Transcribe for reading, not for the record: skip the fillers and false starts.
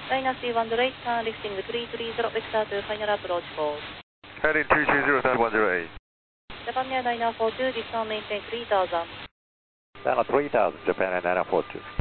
Dyna C108, turn lifting 330, vector to final approach course. Heading 220.108. Japan Air Dyna 42, discount maintain 3000. Dyna 3000, Japan Air 942.